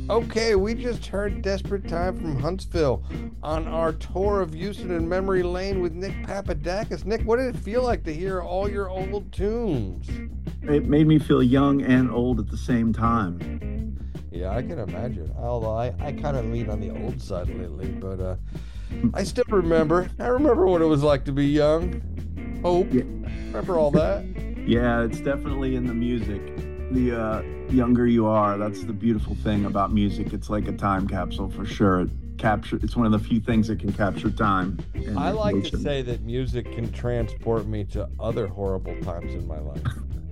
Okay, we just heard Desperate Time from Huntsville on our tour of Houston and Memory Lane with Nick Papadakis. Nick, what did it feel like to hear all your old tunes? It made me feel young and old at the same time. Yeah, I can imagine. Although I kind of lean on the old side lately, but I still remember. I remember what it was like to be young. Hope. Yeah, Remember all that? yeah, it's definitely in the music. The younger you are, that's the beautiful thing about music. It's like a time capsule for sure. It's one of the few things that can capture time and I like to emotion. say that music can transport me to other horrible times in my life.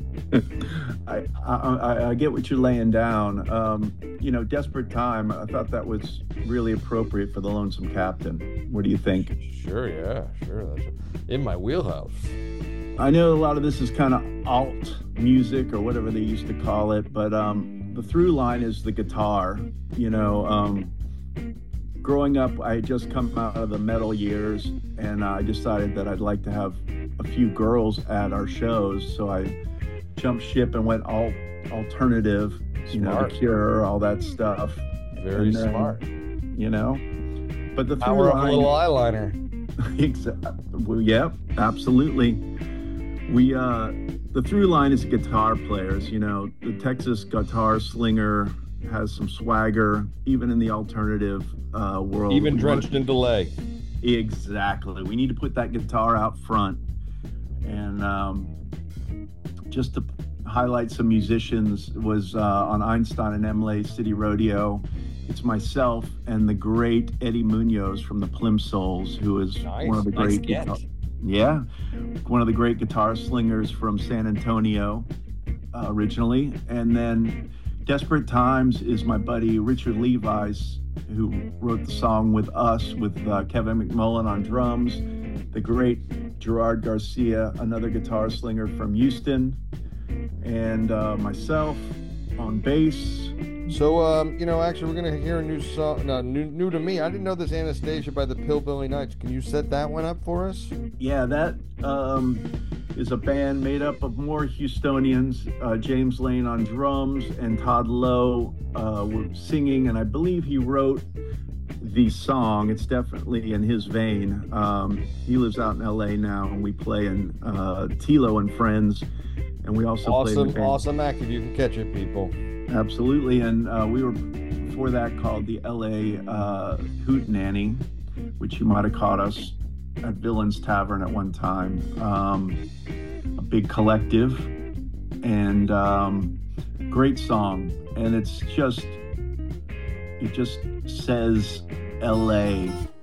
I get what you're laying down. Desperate Time. I thought that was really appropriate for the Lonesome Captain. What do you think? Sure, yeah, sure. That's in my wheelhouse. I know a lot of this is kind of alt music or whatever they used to call it, but the through line is the guitar. You know, growing up, I had just come out of the metal years, and I decided that I'd like to have a few girls at our shows, so I jumped ship and went all alternative. The Smart. Cure, all that stuff, Very and then, smart. you know, but the through Power of a little line. eyeliner. Exactly. Well, yeah, absolutely. We the through line is guitar players. The Texas guitar slinger has some swagger, even in the alternative world. Even drenched in delay. Exactly. We need to put that guitar out front, and just to highlight some musicians was on Einstein and Emily City Rodeo. It's myself and the great Eddie Munoz from the Plimsouls, who is Nice. one of the Nice great get. yeah, one of the great guitar slingers from San Antonio originally. And then Desperate Times is my buddy Richard Levi's, who wrote the song with us, with Kevin McMullen on drums, the great Gerard Garcia, another guitar slinger from Houston, and myself on bass. So, actually, we're gonna hear a new song. No, new to me. I didn't know this Anastasia by the Pillbilly Knights. Can you set that one up for us? Yeah, that is a band made up of more Houstonians. James Lane on drums and Todd Lowe were singing, and I believe he wrote the song. It's definitely in his vein. He lives out in LA now, and we play in Tilo and Friends, and we also play in the Awesome, band. awesome act if you can catch it, people. Absolutely, and we were before that called the LA Hoot Nanny, which you might have caught us at Villains Tavern at one time. A big collective, and great song, and it just says LA